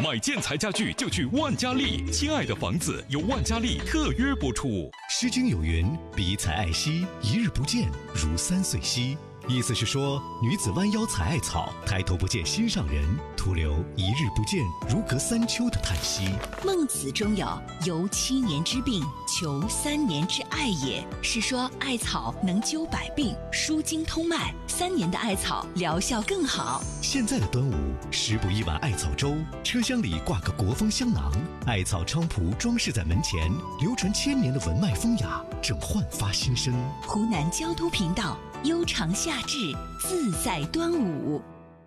买建材家具就去万家丽，亲爱的房子由万家丽特约播出。 诗经有云：比才爱惜，一日不见如3岁兮。意思是说，女子弯腰采艾草，抬头不见心上人，徒留一日不见如隔3秋的叹息。 孟子中有由7年之病，求3年之艾也，是说艾草能灸百病，舒筋通脉，3年的艾草疗效更好。 现在的端午，食补一碗艾草粥，车厢里挂个国风香囊，艾草菖蒲装饰在门前，流传1000年的文脉风雅正焕发新生。 湖南交通频道，悠长夏至，自在端午。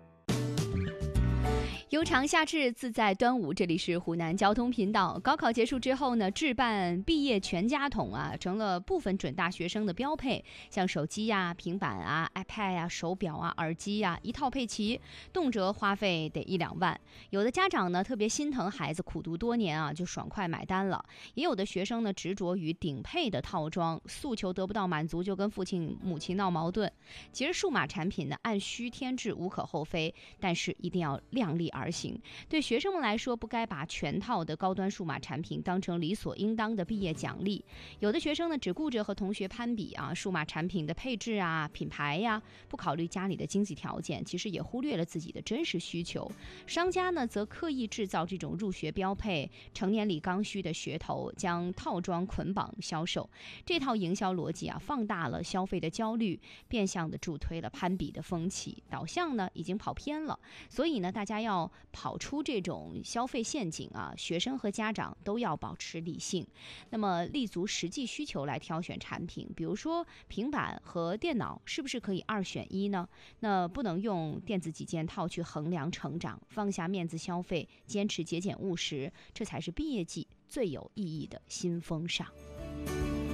悠长夏至，自在端午。这里是湖南交通频道。高考结束之后呢，置办毕业全家桶啊，成了部分准大学生的标配。像手机呀、平板啊、iPad 啊、手表啊、耳机啊，一套配齐，动辄花费得1-2万。有的家长呢，特别心疼孩子苦读多年啊，就爽快买单了。也有的学生呢，执着于顶配的套装，诉求得不到满足，就跟父亲母亲闹矛盾。其实数码产品呢，按需添置无可厚非，但是一定要量力而行。对学生们来说，不该把全套的高端数码产品当成理所应当的毕业奖励。有的学生呢，只顾着和同学攀比啊，数码产品的配置啊、品牌呀，不考虑家里的经济条件，其实也忽略了自己的真实需求。商家呢，则刻意制造这种入学标配、成年礼刚需的噱头，将套装捆绑销售。这套营销逻辑啊，放大了消费的焦虑，变相的助推了攀比的风气，导向呢已经跑偏了。所以呢，大家要跑出这种消费陷阱啊，学生和家长都要保持理性，那么立足实际需求来挑选产品。比如说平板和电脑是不是可以2选1呢？那不能用电子几件套去衡量成长，放下面子消费，坚持节俭务实，这才是毕业季最有意义的新风尚。